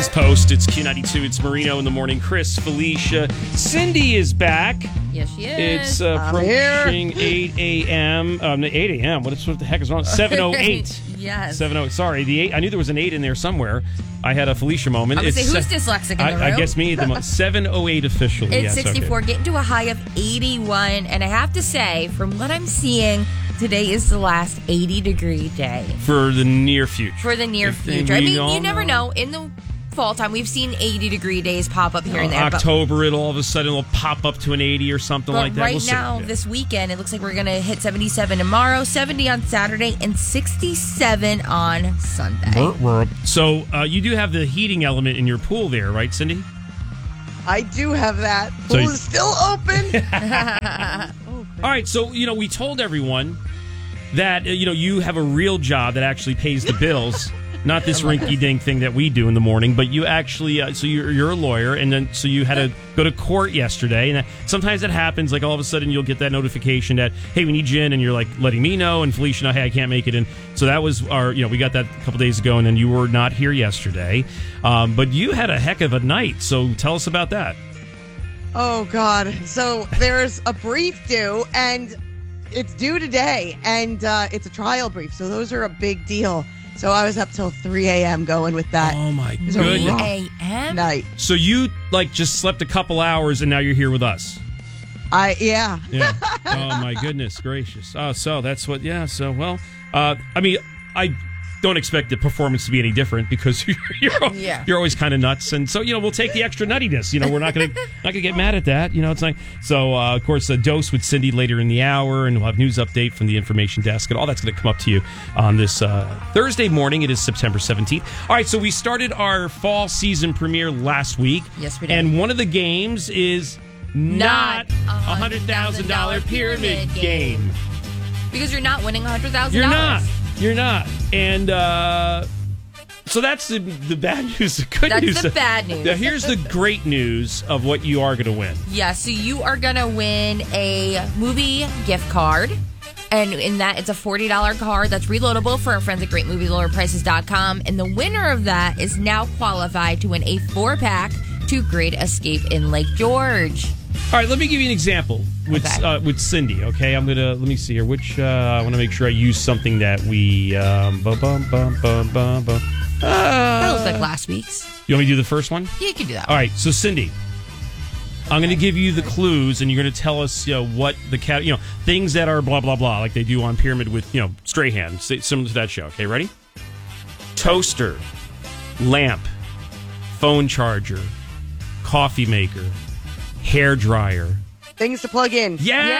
This post, it's Q92, it's Marino in the morning. Chris, Felicia, Cindy is back. Yes, she is. It's approaching 8 a.m. 8 a.m. What the heck is wrong? 7:08. Yes. 7:08. Sorry, the 8. I knew there was an 8 in there somewhere. I had a Felicia moment. I was going to say, who's dyslexic in the room? I guess me. 7:08 officially. It's yes, 64, okay. getting to a high of 81. And I have to say, from what I'm seeing, today is the last 80-degree day. For the near future. For the near future. I mean, you never know. In the fall time, we've seen 80-degree days pop up here and there. October, all of a sudden it'll pop up to an 80 or something like that. Right we'll now, see. this weekend, it looks like we're going to hit 77 tomorrow, 70 on Saturday, and 67 on Sunday. So you do have the heating element in your pool there, right, Cindy? I do have that. Pool is still open. All right, so, we told everyone that, you have a real job that actually pays the bills. Not this rinky-dink thing that we do in the morning, but you actually, so you're a lawyer, and then so you had to go to court yesterday, and sometimes that happens, like all of a sudden you'll get that notification that, hey, we need you in, and you're like letting me know, and Felicia know, hey, I can't make it, and so that was we got that a couple days ago, and then you were not here yesterday, but you had a heck of a night, so tell us about that. Oh, God. So there's a brief due, and it's due today, and it's a trial brief, so those are a big deal. So I was up till 3 a.m. going with that. Oh, my goodness. 3 a.m.? Night. So you, just slept a couple hours, and now you're here with us. Yeah. Oh, my goodness gracious. Oh, so that's what, I don't expect the performance to be any different because you're always kind of nuts, and so we'll take the extra nuttiness. We're not gonna get mad at that. It's like so. Of course, a dose with Cindy later in the hour, and we'll have news update from the information desk, and all that's going to come up to you on this Thursday morning. It is September 17th. All right, so we started our fall season premiere last week. Yes, we did. And one of the games is not a $100,000 pyramid game because you're not winning $100,000. You're not. And so that's the bad news. The good news. That's the bad news. Now, here's the great news of what you are going to win. Yeah, so you are going to win a movie gift card. And in that, it's a $40 card that's reloadable for our friends at GreatMoviesLowerPrices.com. And the winner of that is now qualified to win a 4-pack to Great Escape in Lake George. All right, let me give you an example with Cindy. Okay, let me see here. Which I want to make sure I use something that we. That looks like last week's. You want me to do the first one? Yeah, you can do that. All right, so Cindy, I'm going to give you the clues, and you're going to tell us, what the things that are blah blah blah, like they do on Pyramid with Strahan, similar to that show. Okay, ready? Toaster, lamp, phone charger, coffee maker, hair dryer. Things to plug in.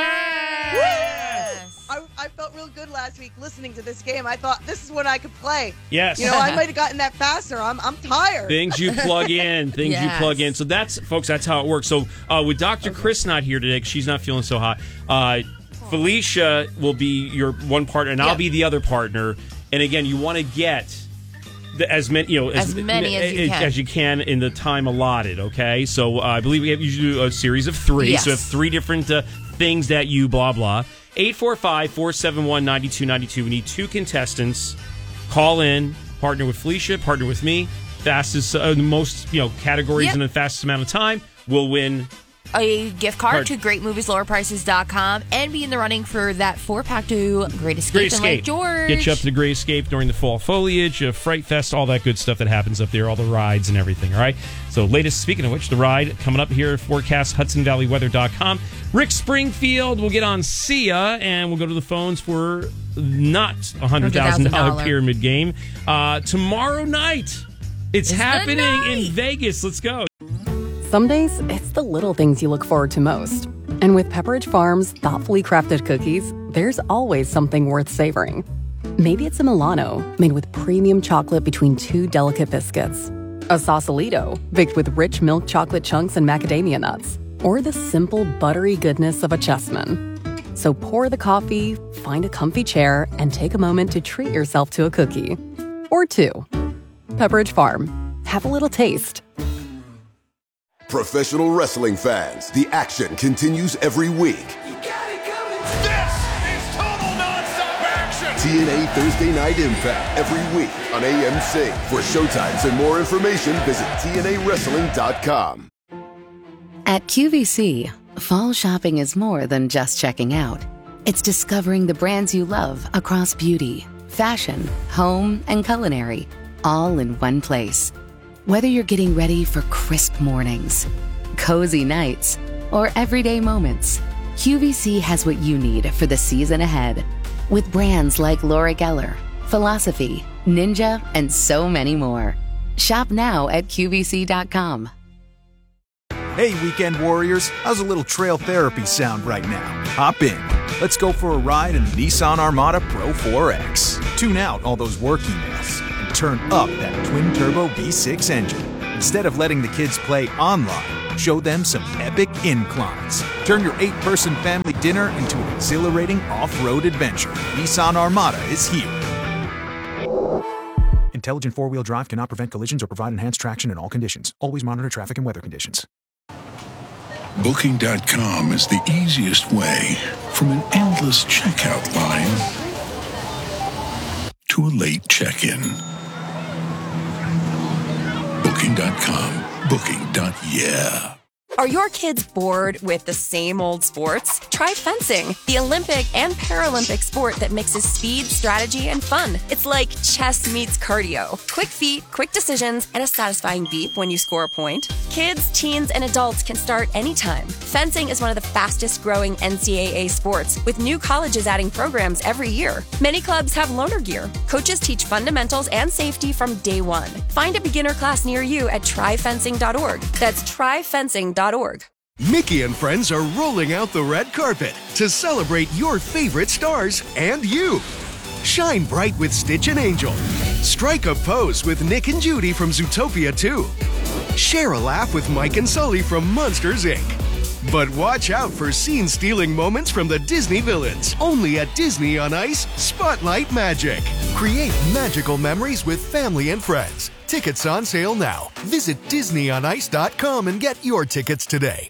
Yes! I felt real good last week listening to this game. I thought this is what I could play. Yes. I might have gotten that faster. I'm tired. Things you plug in. You plug in. So that's how it works. So with Dr. Chris not here today, 'cause she's not feeling so hot, Felicia will be your one partner, and I'll be the other partner. And again, you want to get as many as you can in the time allotted. Okay, so I believe we have usually do a series of 3. Yes. So we have 3 different things that you blah blah. 845-471-9292. We need 2 contestants. Call in, partner with Felicia, partner with me. Fastest, the most categories in the fastest amount of time will win a gift card to GreatMoviesLowerPrices.com and be in the running for that 4-pack to Great Escape in Lake George. Get you up to the Great Escape during the fall foliage, Fright Fest, all that good stuff that happens up there, all the rides and everything, all right? So speaking of which, the ride coming up here, forecast, HudsonValleyWeather.com. Rick Springfield will get on Sia, and we'll go to the phones for not a $100,000 pyramid game. Tomorrow night, it's happening in Vegas. Let's go. Some days, it's the little things you look forward to most. And with Pepperidge Farm's thoughtfully crafted cookies, there's always something worth savoring. Maybe it's a Milano, made with premium chocolate between 2 delicate biscuits. A Sausalito, baked with rich milk chocolate chunks and macadamia nuts. Or the simple, buttery goodness of a Chessman. So pour the coffee, find a comfy chair, and take a moment to treat yourself to a cookie. Or 2. Pepperidge Farm. Have a little taste. Professional wrestling fans, the action continues every week. You got it coming. This is total nonstop action. TNA Thursday Night Impact every week. on AMC. For showtimes and more information, visit TNAWrestling.com. At QVC, fall shopping is more than just checking out. It's discovering the brands you love across beauty, fashion, home, and culinary, all in one place. Whether you're getting ready for crisp mornings, cozy nights, or everyday moments, QVC has what you need for the season ahead. With brands like Laura Geller, Philosophy, Ninja, and so many more. Shop now at QVC.com. Hey, weekend warriors, how's a little trail therapy sound right now? Hop in. Let's go for a ride in the Nissan Armada Pro 4X. Tune out all those work emails and turn up that twin-turbo V6 engine. Instead of letting the kids play online, show them some epic inclines. Turn your 8-person family dinner into an exhilarating off-road adventure. Nissan Armada is here. Intelligent four-wheel drive cannot prevent collisions or provide enhanced traction in all conditions. Always monitor traffic and weather conditions. Booking.com is the easiest way from an endless checkout line to a late check-in. Booking.com. Booking.yeah. Are your kids bored with the same old sports? Try fencing, the Olympic and Paralympic sport that mixes speed, strategy, and fun. It's like chess meets cardio. Quick feet, quick decisions, and a satisfying beep when you score a point. Kids, teens, and adults can start anytime. Fencing is one of the fastest growing NCAA sports, with new colleges adding programs every year. Many clubs have loaner gear. Coaches teach fundamentals and safety from day one. Find a beginner class near you at tryfencing.org. That's tryfencing.org. Mickey and friends are rolling out the red carpet to celebrate your favorite stars and you. Shine bright with Stitch and Angel. Strike a pose with Nick and Judy from Zootopia 2. Share a laugh with Mike and Sully from Monsters, Inc. But watch out for scene-stealing moments from the Disney villains. Only at Disney on Ice Spotlight Magic. Create magical memories with family and friends. Tickets on sale now. Visit DisneyOnIce.com and get your tickets today.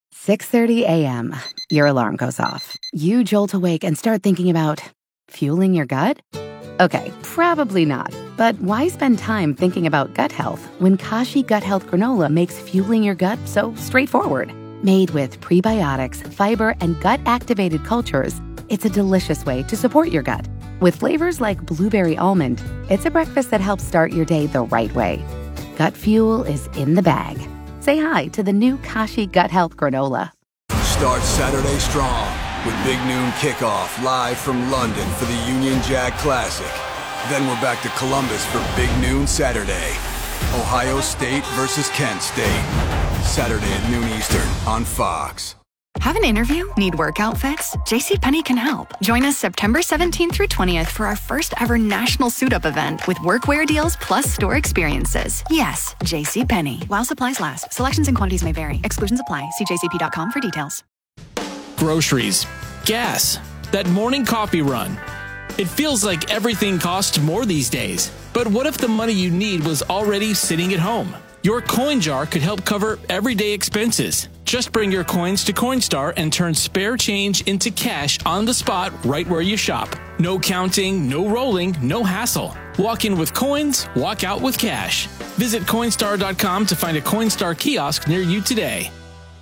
6:30 a.m. Your alarm goes off. You jolt awake and start thinking about fueling your gut? Okay, probably not. But why spend time thinking about gut health when Kashi Gut Health Granola makes fueling your gut so straightforward? Made with prebiotics, fiber, and gut-activated cultures, it's a delicious way to support your gut. With flavors like blueberry almond, it's a breakfast that helps start your day the right way. Gut fuel is in the bag. Say hi to the new Kashi Gut Health Granola. Start Saturday strong with Big Noon Kickoff live from London for the Union Jack Classic. Then we're back to Columbus for Big Noon Saturday. Ohio State versus Kent State. Saturday at noon Eastern on Fox. Have an interview? Need work outfits? JCPenney can help. Join us September 17th through 20th for our first ever national suit-up event with workwear deals plus store experiences. Yes, JCPenney. While supplies last. Selections and quantities may vary. Exclusions apply. See jcp.com for details. Groceries. Gas. That morning coffee run. It feels like everything costs more these days. But what if the money you need was already sitting at home? Your coin jar could help cover everyday expenses. Just bring your coins to Coinstar and turn spare change into cash on the spot right where you shop. No counting, no rolling, no hassle. Walk in with coins, walk out with cash. Visit Coinstar.com to find a Coinstar kiosk near you today.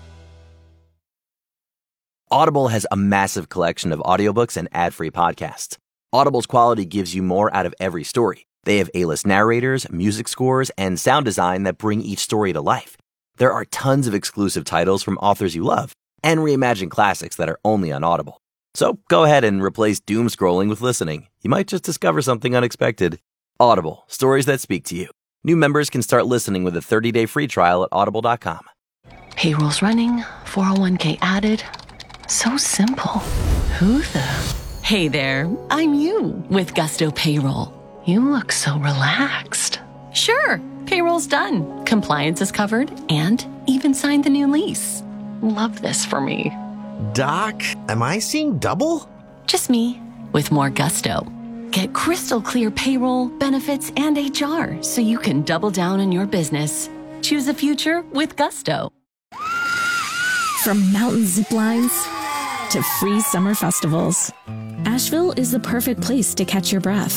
Audible has a massive collection of audiobooks and ad-free podcasts. Audible's quality gives you more out of every story. They have A-list narrators, music scores, and sound design that bring each story to life. There are tons of exclusive titles from authors you love, and reimagined classics that are only on Audible. So go ahead and replace doom scrolling with listening. You might just discover something unexpected. Audible, stories that speak to you. New members can start listening with a 30-day free trial at audible.com. Payroll's running, 401k added. So simple. Who the? Hey there, I'm you with Gusto Payroll. You look so relaxed. Sure, payroll's done. Compliance is covered and even signed the new lease. Love this for me. Doc, am I seeing double? Just me with more gusto. Get crystal clear payroll, benefits, and HR so you can double down on your business. Choose a future with Gusto. From mountain zip lines to free summer festivals, Asheville is the perfect place to catch your breath.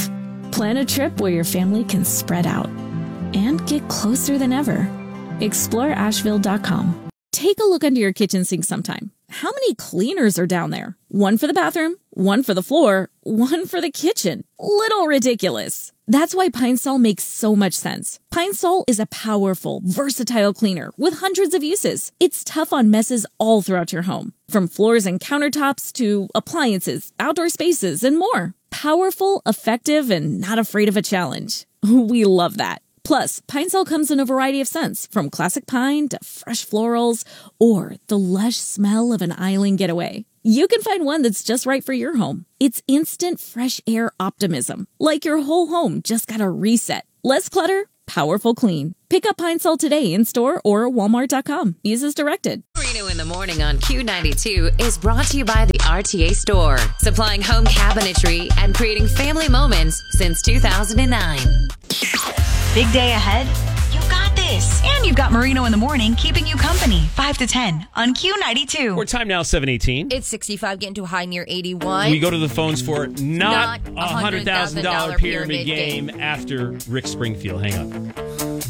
Plan a trip where your family can spread out and get closer than ever. Explore Asheville.com. Take a look under your kitchen sink sometime. How many cleaners are down there? One for the bathroom, one for the floor, one for the kitchen. Little ridiculous. That's why Pine Sol makes so much sense. Pine Sol is a powerful, versatile cleaner with hundreds of uses. It's tough on messes all throughout your home, from floors and countertops to appliances, outdoor spaces, and more. Powerful, effective, and not afraid of a challenge. We love that. Plus, Pine Sol comes in a variety of scents, from classic pine to fresh florals, or the lush smell of an island getaway. You can find one that's just right for your home. It's instant fresh air optimism, like your whole home just got a reset. Less clutter, powerful clean. Pick up Pine Sol today in store or Walmart.com. Use as directed. Marino in the Morning on Q92 is brought to you by the RTA Store, supplying home cabinetry and creating family moments since 2009. Big day ahead? You got this. And you've got Marino in the Morning keeping you company 5 to 10 on Q92. We're time now 7:18. It's 65, getting to a high near 81. We go to the phones for not a $100,000 pyramid game after Rick Springfield. Hang on.